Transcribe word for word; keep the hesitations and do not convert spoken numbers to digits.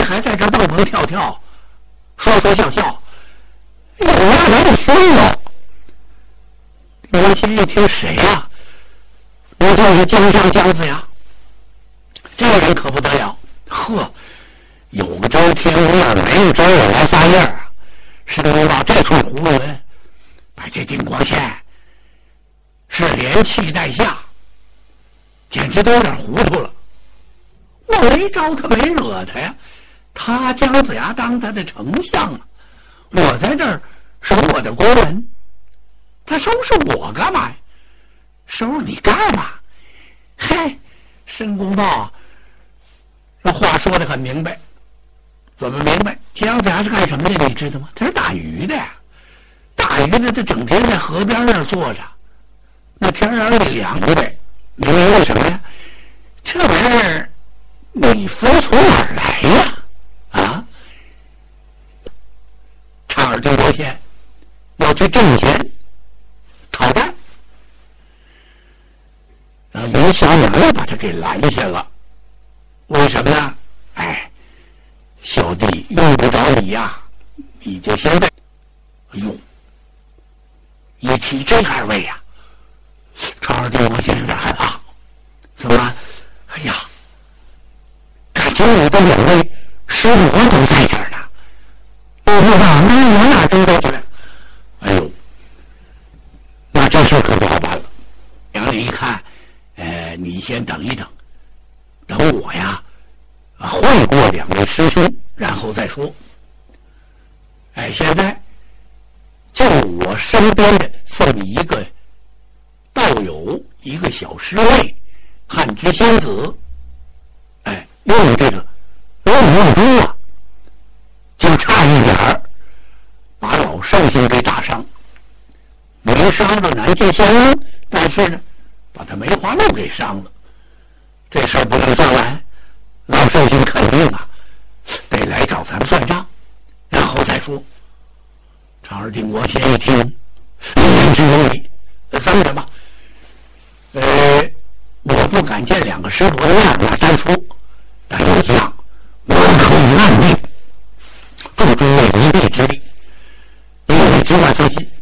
还在这蹦蹦跳跳，说说笑笑，有让人心了。刘谦一听谁呀、啊？不就是江上姜子牙？这个人可不得了，呵，有个周天乐，没有周我来仨印儿啊！是不知道这串葫芦人，把这丁光宪是连气带下，简直都有点糊涂了。我没招他，没惹他呀，他姜子牙当他的丞相啊，我在这儿守我的国文，他收拾我干嘛呀？收拾你干嘛？嘿，申公豹这话说得很明白。怎么明白？姜子牙是干什么的？你知道吗？他是打鱼的呀。打鱼的，他整天在河边那儿坐着，那天儿里凉快。明白为什么呀？这玩意儿你分从哪儿来呀？啊！差尔定国宪要去挣钱讨债，然后刘小娘又把他给拦下了。为什么呢？哎，小弟用不着你呀，你就先在。哎呦，一提这二位呀，差尔定国宪有点害怕。怎么？哎呀，感情你的两位师傅都在这儿呢，不知道那我哪知道去了？哎呦，那这事可不好办了。杨林一看，呃，你先等一等，等我呀，会过两位师兄，然后再说。哎，现在就我身边的这么一个道友，一个小师妹。汉之仙子，哎，用这个用用功啊，就差一点儿把老寿星给打伤，没伤到南界仙翁，但是呢，把他梅花鹿给伤了。这事儿不能算完，老寿星肯定啊，得来找咱们算账，然后再说。长尔定国宪一听，言之有理，这么着吧，呃。我不敢见两个师傅的面那单说，但有一样，我可以暗地助诸位一臂之力，因为直管自己